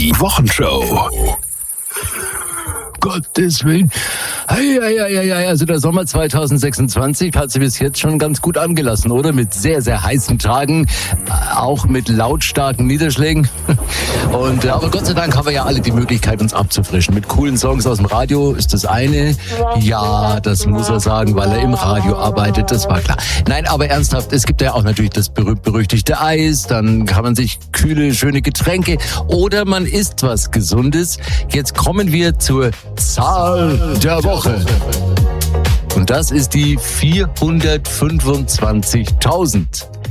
Die Wochenshow. Gottes Willen. Also der Sommer 2026 hat sich bis jetzt schon ganz gut angelassen, oder? Mit sehr, sehr heißen Tagen, auch mit lautstarken Niederschlägen. Aber Gott sei Dank haben wir ja alle die Möglichkeit, uns abzufrischen. Mit coolen Songs aus dem Radio ist das eine. Ja, das muss er sagen, weil er im Radio arbeitet, das war klar. Nein, aber ernsthaft, es gibt ja auch natürlich das berühmt-berüchtigte Eis, dann kann man sich kühle, schöne Getränke oder man isst was Gesundes. Jetzt kommen wir zur Zahl der Woche. Und das ist die 425.000.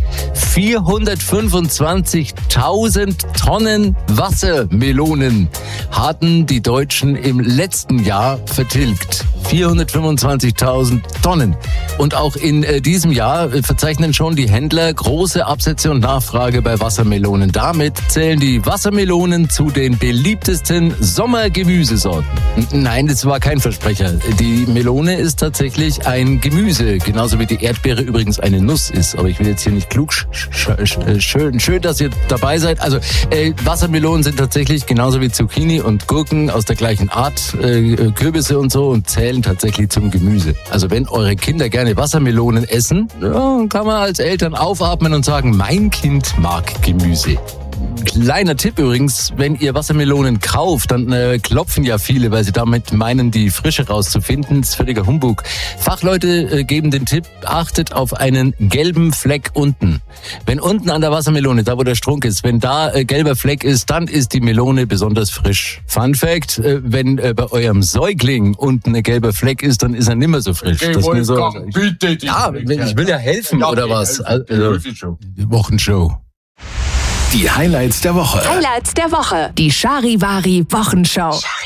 425.000 Tonnen Wassermelonen hatten die Deutschen im letzten Jahr vertilgt. 425.000 Tonnen. Und auch in diesem Jahr verzeichnen schon die Händler große Absätze und Nachfrage bei Wassermelonen. Damit zählen die Wassermelonen zu den beliebtesten Sommergemüsesorten. Nein, das war kein Versprecher. Die Melone ist tatsächlich ein Gemüse, genauso wie die Erdbeere übrigens eine Nuss ist. Aber ich will jetzt hier nicht klug schön, dass ihr dabei seid. Also Wassermelonen sind tatsächlich genauso wie Zucchini und Gurken aus der gleichen Art, Kürbisse und so, und zählen tatsächlich zum Gemüse. Also wenn eure Kinder gerne Wassermelonen essen, ja, kann man als Eltern aufatmen und sagen, mein Kind mag Gemüse. Kleiner Tipp übrigens, wenn ihr Wassermelonen kauft, dann klopfen ja viele, weil sie damit meinen, die Frische rauszufinden. Das ist völliger Humbug. Fachleute geben den Tipp, achtet auf einen gelben Fleck unten. Wenn unten an der Wassermelone, da wo der Strunk ist, wenn da gelber Fleck ist, dann ist die Melone besonders frisch. Fun Fact, wenn bei eurem Säugling unten ein gelber Fleck ist, dann ist er nimmer so frisch. Okay, das mir so, bitte, ja, ich will ja helfen, ja, oder was? Die Wochenshow. Die Highlights der Woche. Die Charivari Wochenshow.